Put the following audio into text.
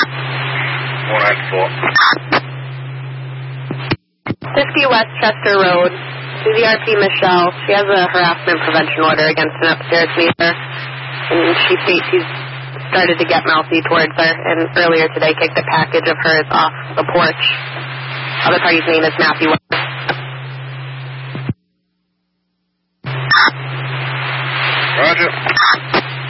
194. 50 Westchester Road, CVRP Michelle. She has a harassment prevention order against an upstairs neighbor, and she states he's started to get mouthy towards her, and earlier today kicked a package of hers off the porch. Other party's name is Matthew. Roger.